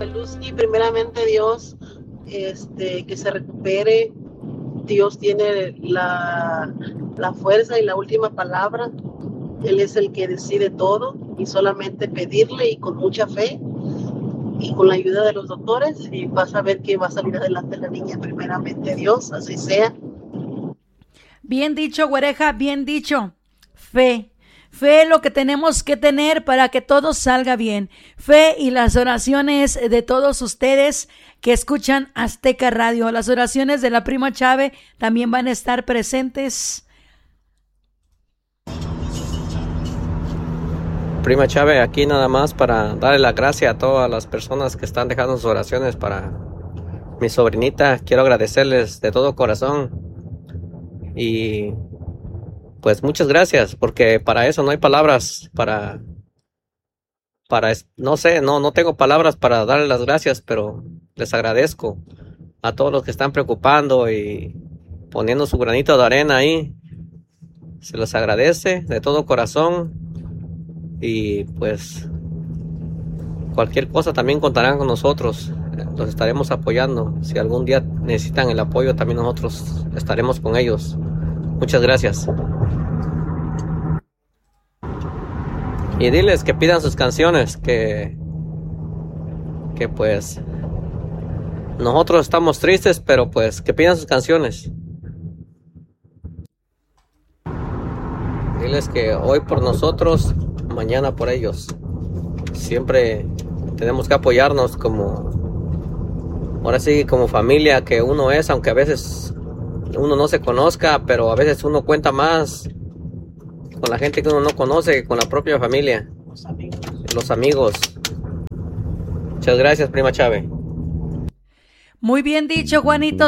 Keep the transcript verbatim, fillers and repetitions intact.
Peluski, primeramente Dios, este, que se recupere. Dios tiene la, la fuerza y la última palabra. Él es el que decide todo y solamente pedirle y con mucha fe y con la ayuda de los doctores y vas a ver que va a salir adelante la niña, primeramente Dios, así sea. Bien dicho, güereja, bien dicho. Fe. Fe es lo que tenemos que tener para que todo salga bien. Fe y las oraciones de todos ustedes que escuchan Azteca Radio. Las oraciones de la prima Chávez también van a estar presentes. Prima Chávez, aquí nada más para darle la gracia a todas las personas que están dejando sus oraciones para mi sobrinita. Quiero agradecerles de todo corazón y pues muchas gracias, porque para eso no hay palabras, para, para no sé, no, no tengo palabras para darles las gracias, pero les agradezco a todos los que están preocupando y poniendo su granito de arena ahí. Se los agradece de todo corazón. Y pues cualquier cosa también contarán con nosotros, los estaremos apoyando. Si algún día necesitan el apoyo, también nosotros estaremos con ellos. Muchas gracias. Y diles que pidan sus canciones, que, que pues nosotros estamos tristes, pero pues que pidan sus canciones. Diles que hoy por nosotros, mañana por ellos. Siempre tenemos que apoyarnos como, ahora sí, como familia que uno es, aunque a veces uno no se conozca, pero a veces uno cuenta más con la gente que uno no conoce que con la propia familia, los amigos. Los amigos. Muchas gracias, prima Chávez. Muy bien dicho, Juanito.